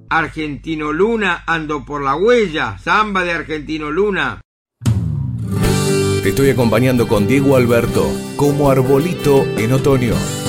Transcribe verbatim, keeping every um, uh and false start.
Argentino Luna, ando por la huella, samba de Argentino Luna. Te estoy acompañando con Diego Alberto, como arbolito en otoño.